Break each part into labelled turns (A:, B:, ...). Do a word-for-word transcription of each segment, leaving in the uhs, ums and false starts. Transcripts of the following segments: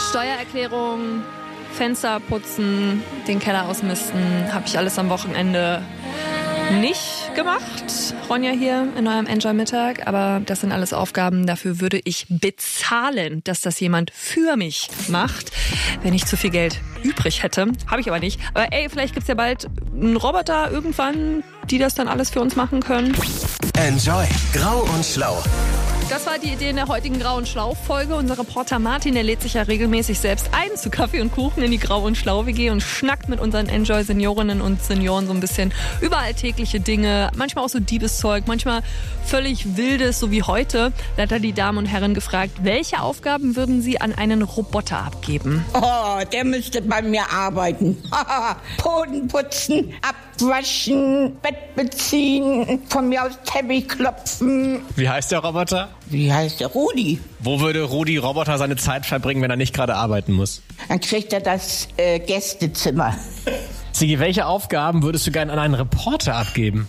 A: Steuererklärung, Fenster putzen, den Keller ausmisten, habe ich alles am Wochenende nicht gemacht. Ronja hier in eurem Enjoy-Mittag, aber das sind alles Aufgaben, dafür würde ich bezahlen, dass das jemand für mich macht, wenn ich zu viel Geld übrig hätte. Habe ich aber nicht. Aber ey, vielleicht gibt's ja bald einen Roboter irgendwann, die das dann alles für uns machen können.
B: Enjoy. Grau und Schlau.
A: Das war die Idee in der heutigen Grau und Schlau-Folge. Unser Reporter Martin, der lädt sich ja regelmäßig selbst ein zu Kaffee und Kuchen in die Grau und Schlau-W G und schnackt mit unseren Enjoy-Seniorinnen und Senioren so ein bisschen über alltägliche Dinge. Manchmal auch so Diebeszeug, manchmal völlig Wildes, so wie heute. Da hat er die Damen und Herren gefragt, welche Aufgaben würden sie an einen Roboter abgeben?
C: Oh, der müsste bei mir arbeiten. Boden putzen, abwaschen, Bett beziehen, von mir aus Teppich klopfen.
D: Wie heißt der Roboter?
C: Wie heißt der? Rudi.
D: Wo würde Rudi Roboter seine Zeit verbringen, wenn er nicht gerade arbeiten muss?
C: Dann kriegt er das äh, Gästezimmer.
D: Sigi, welche Aufgaben würdest du gerne an einen Reporter abgeben?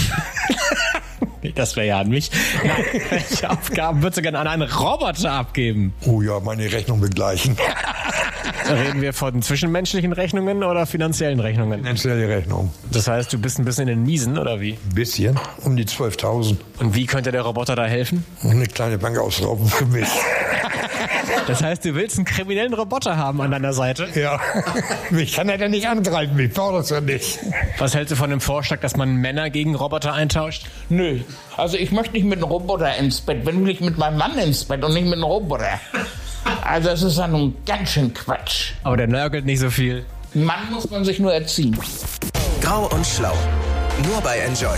D: Das wäre ja an mich. Nein, welche Aufgaben würdest du gerne an einen Roboter abgeben?
E: Oh ja, meine Rechnung begleichen.
D: Reden wir von zwischenmenschlichen Rechnungen oder finanziellen Rechnungen?
E: Finanzielle Rechnung.
D: Das heißt, du bist ein bisschen in den Miesen, oder wie?
E: Ein bisschen, um die zwölftausend.
D: Und wie könnte der Roboter da helfen?
E: Und eine kleine Bank ausrauben für mich.
D: Das heißt, du willst einen kriminellen Roboter haben an deiner Seite?
E: Ja, mich kann er denn nicht angreifen, ich brauche das ja nicht.
D: Was hältst du von dem Vorschlag, dass man Männer gegen Roboter eintauscht?
F: Nö, also ich möchte nicht mit einem Roboter ins Bett, wenn will ich mit meinem Mann ins Bett und nicht mit einem Roboter. Also das ist ja nun ganz schön Quatsch.
D: Aber der nörgelt nicht so viel.
F: Mann muss man sich nur erziehen.
B: Grau und Schlau. Nur bei Enjoy.